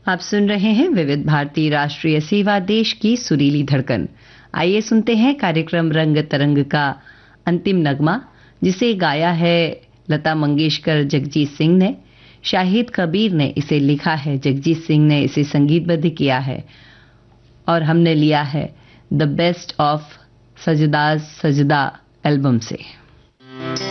आप सुन रहे हैं विविध भारती राष्ट्रीय सेवा देश की सुरीली धड़कन। आइए सुनते हैं कार्यक्रम रंग तरंग का अंतिम नगमा, जिसे गाया है लता मंगेशकर जगजीत सिंह ने। शाहिद कबीर ने इसे लिखा है, जगजीत सिंह ने इसे संगीतबद्ध किया है और हमने लिया है द बेस्ट ऑफ सजदा एल्बम से।